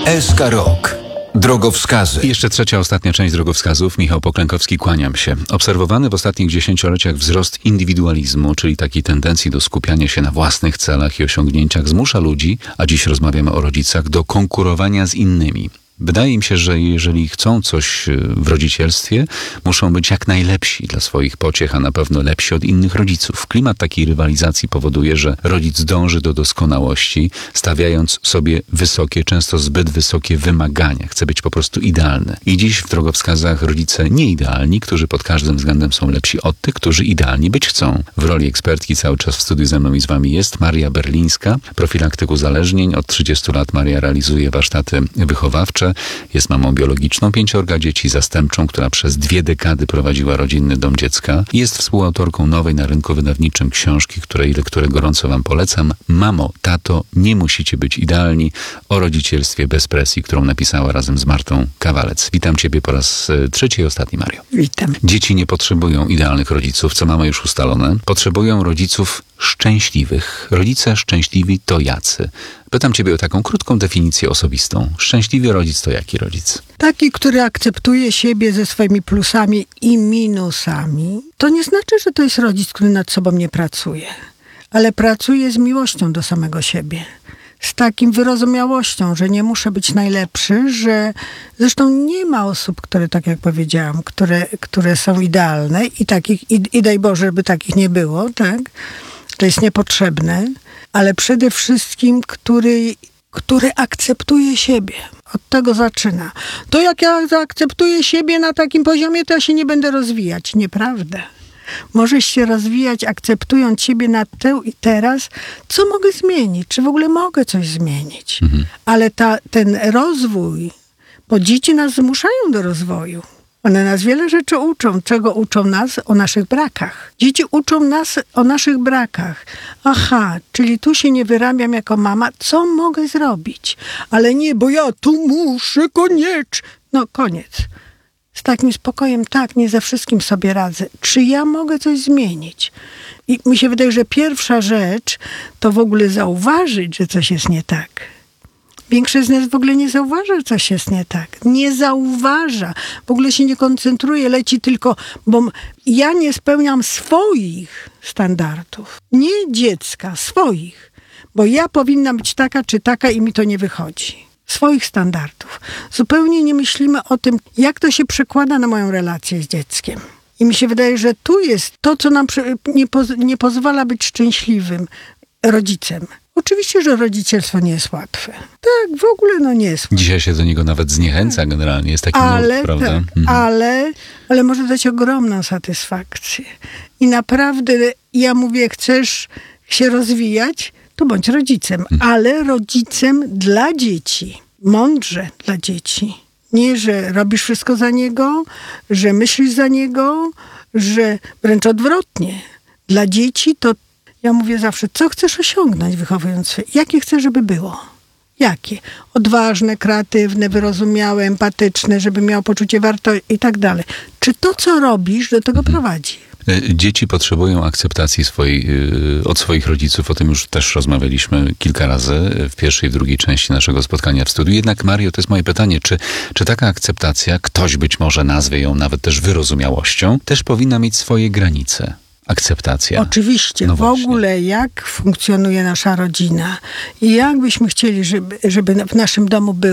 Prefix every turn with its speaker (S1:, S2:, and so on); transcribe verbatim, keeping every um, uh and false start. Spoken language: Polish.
S1: S K Rok. Drogowskazy.
S2: I jeszcze trzecia, ostatnia część drogowskazów. Michał Poklękowski, kłaniam się. Obserwowany w ostatnich dziesięcioleciach wzrost indywidualizmu, czyli takiej tendencji do skupiania się na własnych celach i osiągnięciach, zmusza ludzi, a dziś rozmawiamy o rodzicach, do konkurowania z innymi. Wydaje mi się, że jeżeli chcą coś w rodzicielstwie, muszą być jak najlepsi dla swoich pociech, a na pewno lepsi od innych rodziców. Klimat takiej rywalizacji powoduje, że rodzic dąży do doskonałości, stawiając sobie wysokie, często zbyt wysokie wymagania. Chce być po prostu idealny. I dziś w drogowskazach rodzice nieidealni, którzy pod każdym względem są lepsi od tych, którzy idealni być chcą. W roli ekspertki cały czas w studiu ze mną i z wami jest Maria Berlińska, profilaktyk uzależnień. Od trzydziestu lat Maria realizuje warsztaty wychowawcze. Jest mamą biologiczną pięciorga dzieci, zastępczą, która przez dwie dekady prowadziła rodzinny dom dziecka. Jest współautorką nowej na rynku wydawniczym książki, której lekturę gorąco wam polecam. Mamo, tato, nie musicie być idealni. O rodzicielstwie bez presji, którą napisała razem z Martą Kawalec. Witam ciebie po raz trzeci i ostatni, Mario.
S3: Witam.
S2: Dzieci nie potrzebują idealnych rodziców, co mamy już ustalone. Potrzebują rodziców szczęśliwych. Rodzice szczęśliwi to jacy? Pytam ciebie o taką krótką definicję osobistą. Szczęśliwy rodzic to jaki rodzic?
S3: Taki, który akceptuje siebie ze swoimi plusami i minusami. To nie znaczy, że to jest rodzic, który nad sobą nie pracuje, ale pracuje z miłością do samego siebie. Z takim wyrozumiałością, że nie muszę być najlepszy, że zresztą nie ma osób, które, tak jak powiedziałam, które, które są idealne i takich, i, i daj Boże, żeby takich nie było, tak? To jest niepotrzebne, ale przede wszystkim, który, który akceptuje siebie. Od tego zaczyna. To jak ja zaakceptuję siebie na takim poziomie, to ja się nie będę rozwijać. Nieprawda. Możesz się rozwijać, akceptując siebie na tu i teraz. Co mogę zmienić? Czy w ogóle mogę coś zmienić? Mhm. Ale ta, ten rozwój, bo dzieci nas zmuszają do rozwoju. One nas wiele rzeczy uczą. Czego uczą nas? O naszych brakach. Dzieci uczą nas o naszych brakach. Aha, czyli tu się nie wyrabiam jako mama. Co mogę zrobić? Ale nie, bo ja tu muszę koniecznie. No koniec. Z takim spokojem, tak, nie ze wszystkim sobie radzę. Czy ja mogę coś zmienić? I mi się wydaje, że pierwsza rzecz to w ogóle zauważyć, że coś jest nie tak. Większość z nas w ogóle nie zauważa, że coś jest nie tak. Nie zauważa. W ogóle się nie koncentruje, leci tylko, bo ja nie spełniam swoich standardów. Nie dziecka, swoich. Bo ja powinna być taka czy taka i mi to nie wychodzi. Swoich standardów. Zupełnie nie myślimy o tym, jak to się przekłada na moją relację z dzieckiem. I mi się wydaje, że tu jest to, co nam nie, poz- nie pozwala być szczęśliwym rodzicem. Oczywiście, że rodzicielstwo nie jest łatwe. Tak, w ogóle no nie jest łatwe.
S2: Dzisiaj się do niego nawet zniechęca generalnie. Jest taki
S3: ale,
S2: nurt, prawda?
S3: Tak,
S2: mhm.
S3: ale, ale może dać ogromną satysfakcję. I naprawdę, ja mówię, chcesz się rozwijać, to bądź rodzicem. Mhm. Ale rodzicem dla dzieci. Mądrze dla dzieci. Nie, że robisz wszystko za niego, że myślisz za niego, że wręcz odwrotnie. Dla dzieci to ja mówię zawsze, co chcesz osiągnąć wychowując się? Jakie chcesz, żeby było? Jakie? Odważne, kreatywne, wyrozumiałe, empatyczne, żeby miało poczucie wartości i tak dalej. Czy to, co robisz, do tego prowadzi?
S2: Dzieci potrzebują akceptacji swojej, od swoich rodziców. O tym już też rozmawialiśmy kilka razy w pierwszej i drugiej części naszego spotkania w studiu. Jednak, Mario, to jest moje pytanie, czy, czy taka akceptacja, ktoś być może nazwie ją nawet też wyrozumiałością, też powinna mieć swoje granice? Akceptacja.
S3: Oczywiście.
S2: No
S3: w ogóle jak funkcjonuje nasza rodzina i jak byśmy chcieli, żeby, żeby w naszym domu było.